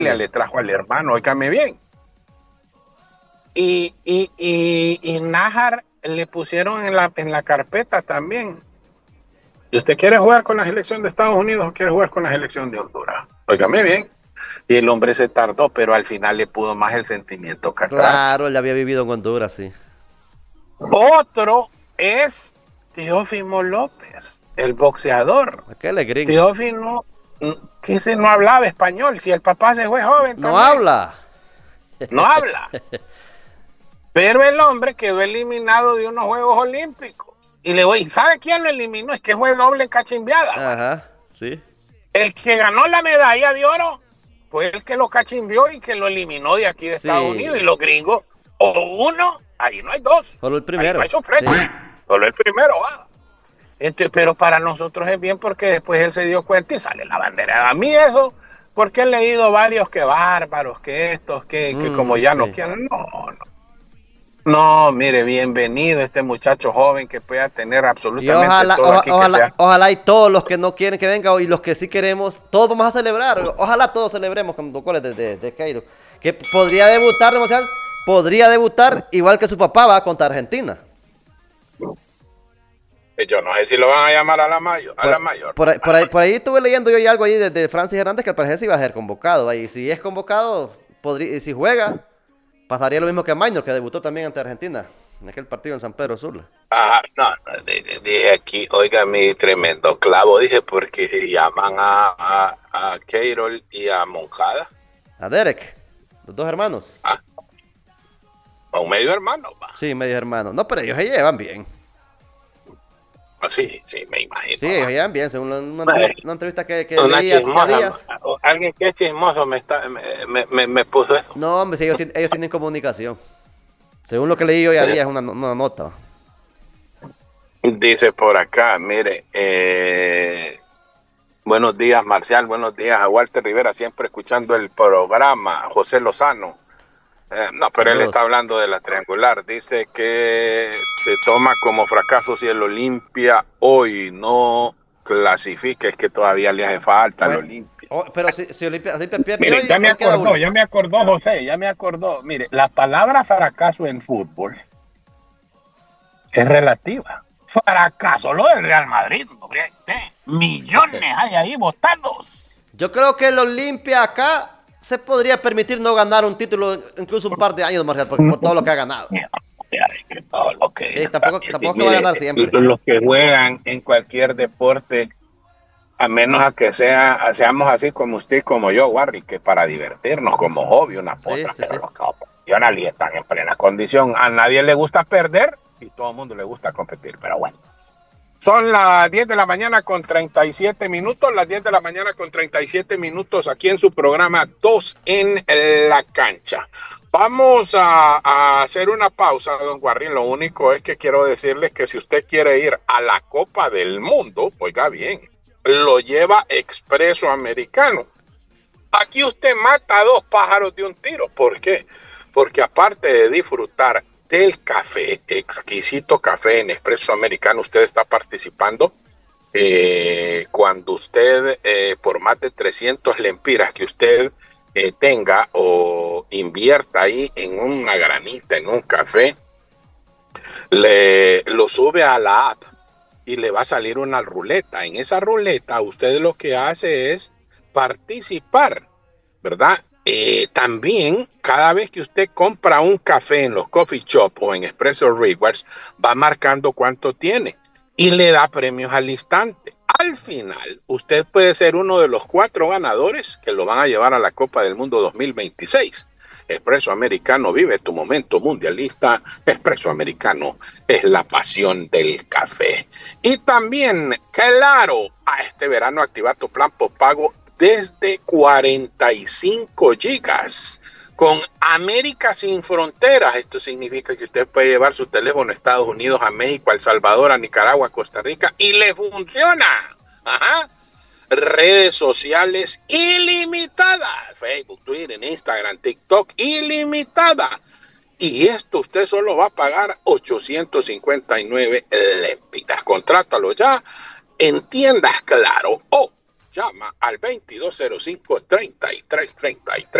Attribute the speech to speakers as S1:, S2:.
S1: familia,
S2: Sí.
S1: le trajo al hermano, óigame bien. Y Nájar le pusieron en la carpeta también. ¿Y usted quiere jugar con la selección de Estados Unidos o quiere jugar con la selección de Honduras? Óigame bien. Y el hombre se tardó, pero al final le pudo más el sentimiento que atrás.
S2: Claro, él había vivido en Honduras, sí.
S1: Otro es Teófimo López, el boxeador.
S2: Aquel es gringo.
S1: Teófimo, que ese no hablaba español. Si el papá se fue joven
S2: No
S1: también,
S2: habla.
S1: no habla. Pero el hombre quedó eliminado de unos Juegos Olímpicos. Y le voy, ¿sabe quién lo eliminó? Es que fue doble cachimbiada, ¿va?
S2: Ajá, sí.
S1: El que ganó la medalla de oro fue el que lo cachimbió y que lo eliminó de aquí de Estados Unidos. Y
S2: Sí.
S1: los gringos, o uno, ahí no hay dos.
S2: Solo el
S1: Ahí no hay
S2: primero.
S1: sorpresa.
S2: Sí.
S1: Solo el primero, va. Entonces, pero para nosotros es bien porque después él se dio cuenta y sale la bandera. A mí eso, porque he leído varios que bárbaros, que estos, que como ya no
S2: Sí.
S1: quieren. No, no. No, mire, bienvenido este muchacho joven que pueda tener
S2: Y
S1: absolutamente todo aquí que sea.
S2: ojalá y todos los que no quieren que venga y los que sí queremos, todos vamos a celebrar. Ojalá todos celebremos con los goles de Keiro. Que podría debutar, demasiado, podría debutar igual que su papá va contra Argentina.
S1: Yo no sé si lo van a llamar a la mayor.
S2: Por ahí estuve leyendo yo algo ahí de Francis Hernández que al parecer sí iba a ser convocado. Y si es convocado, y si juega, pasaría lo mismo que a Maynor, que debutó también ante Argentina en aquel partido en San Pedro Sula.
S1: No, no, dije aquí, oiga mi tremendo clavo, dije porque llaman a Keirol y a Moncada,
S2: A Derek, los dos hermanos.
S1: a, a un medio hermano, va.
S2: Sí, medios hermanos. No, pero ellos se llevan bien.
S1: Sí, sí, me imagino,
S2: Sí, ellos se
S1: va.
S2: llevan bien, según una entrevista que
S1: Una
S2: leí a
S1: chismosa,
S2: Díaz.
S1: alguien que es chismoso me puso eso.
S2: No, hombre, sí, ellos tienen comunicación. Según lo que leí hoy a Díaz, es una nota.
S1: Dice por acá, mire, buenos días Marcial, buenos días a Walter Rivera, siempre escuchando el programa, José Lozano. No, pero él está
S2: Saludos.
S1: hablando de la triangular. Dice que se toma como fracaso si el Olimpia hoy no clasifica, es que todavía le hace falta al
S2: Bueno,
S1: Olimpia.
S2: pero si Olimpia pierde
S1: Mire,
S2: hoy,
S1: ya me
S2: hoy queda
S1: acordó,
S2: uno.
S1: ya me acordó José, ya me acordó. Mire, la palabra fracaso en fútbol es relativa. Fracaso, lo del Real Madrid, hombre, millones hay ahí votados.
S2: Yo creo que el Olimpia acá se podría permitir no ganar un título incluso un par de años, Marcial, por todo lo que ha ganado.
S1: Mira, es que todo lo que
S2: Tampoco,
S1: sí,
S2: tampoco que va a
S1: mire,
S2: ganar siempre.
S1: los que juegan en cualquier deporte, a menos a que seamos así como usted y como yo, Warry, que para divertirnos como hobby una
S2: Sí,
S1: potra,
S2: sí,
S1: pero
S2: sí.
S1: los profesionales están en plena condición. A nadie le gusta perder y todo el mundo le gusta competir, pero bueno. Son las 10 de la mañana con 37 minutos, las 10 de la mañana con 37 minutos aquí en su programa 2 en la cancha. Vamos a hacer una pausa, don Guarrín. Lo único es que quiero decirles que si usted quiere ir a la Copa del Mundo, oiga bien, lo lleva Expreso Americano. Aquí usted mata a dos pájaros de un tiro. ¿Por qué? Porque aparte de disfrutar del café, exquisito café en Expreso Americano, usted está participando cuando usted, por más de 300 lempiras que usted tenga o invierta ahí en una granita, en un café, lo sube a la app y le va a salir una ruleta. En esa ruleta usted lo que hace es participar, ¿verdad? También cada vez que usted compra un café en los coffee shop o en Espresso Rewards, va marcando cuánto tiene y le da premios al instante. Al final, usted puede ser uno de los 4 ganadores que lo van a llevar a la Copa del Mundo 2026. Expreso Americano, vive tu momento mundialista. Expreso Americano es la pasión del café. Y también, claro, a este verano activa tu plan postpago desde 45 gigas con América sin fronteras. Esto significa que usted puede llevar su teléfono a Estados Unidos, a México, a El Salvador, a Nicaragua, a Costa Rica y le funciona. Ajá. Redes sociales ilimitadas, Facebook, Twitter, Instagram, TikTok, ilimitada. Y esto usted solo va a pagar 859 lempiras. Contrátalo ya en tiendas Claro o llama al 2205-3333.